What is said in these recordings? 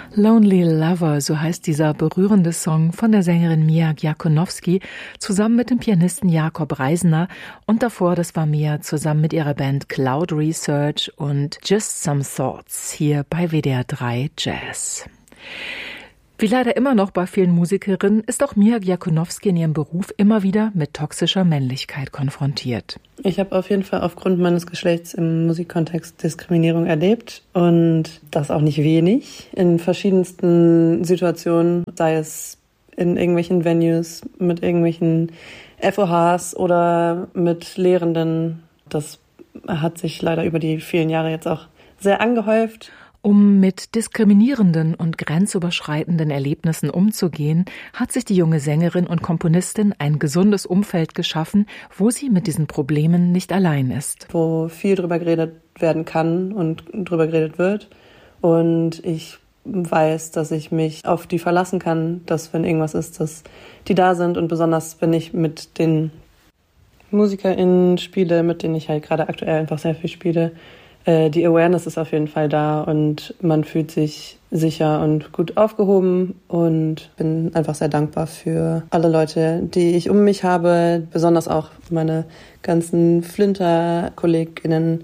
Lonely Lover, so heißt dieser berührende Song von der Sängerin Mia Djakonowski zusammen mit dem Pianisten Jakob Reisner und davor, das war Mia zusammen mit ihrer Band Cloud Research und Just Some Thoughts hier bei WDR 3 Jazz. Wie leider immer noch bei vielen Musikerinnen ist auch Mia Djakonowski in ihrem Beruf immer wieder mit toxischer Männlichkeit konfrontiert. Ich habe auf jeden Fall aufgrund meines Geschlechts im Musikkontext Diskriminierung erlebt und das auch nicht wenig. In verschiedensten Situationen, sei es in irgendwelchen Venues, mit irgendwelchen FOHs oder mit Lehrenden. Das hat sich leider über die vielen Jahre jetzt auch sehr angehäuft. Um mit diskriminierenden und grenzüberschreitenden Erlebnissen umzugehen, hat sich die junge Sängerin und Komponistin ein gesundes Umfeld geschaffen, wo sie mit diesen Problemen nicht allein ist. Wo viel drüber geredet werden kann und drüber geredet wird. Und ich weiß, dass ich mich auf die verlassen kann, dass wenn irgendwas ist, dass die da sind. Und besonders, wenn ich mit den MusikerInnen spiele, mit denen ich halt gerade aktuell einfach sehr viel spiele, die Awareness ist auf jeden Fall da und man fühlt sich sicher und gut aufgehoben und bin einfach sehr dankbar für alle Leute, die ich um mich habe, besonders auch meine ganzen Flinter-KollegInnen,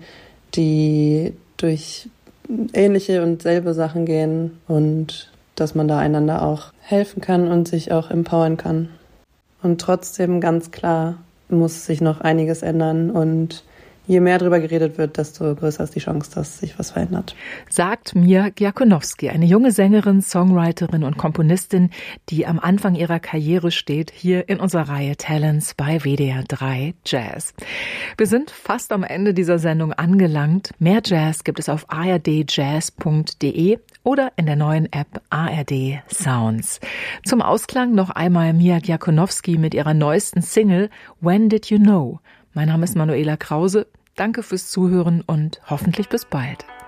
die durch ähnliche und selbe Sachen gehen und dass man da einander auch helfen kann und sich auch empowern kann. Und trotzdem ganz klar muss sich noch einiges ändern und je mehr darüber geredet wird, desto größer ist die Chance, dass sich was verändert. Sagt Mia Djakonowski, eine junge Sängerin, Songwriterin und Komponistin, die am Anfang ihrer Karriere steht, hier in unserer Reihe Talents bei WDR 3 Jazz. Wir sind fast am Ende dieser Sendung angelangt. Mehr Jazz gibt es auf ardjazz.de oder in der neuen App ARD Sounds. Zum Ausklang noch einmal Mia Djakonowski mit ihrer neuesten Single When Did You Know? Mein Name ist Manuela Krause. Danke fürs Zuhören und hoffentlich bis bald.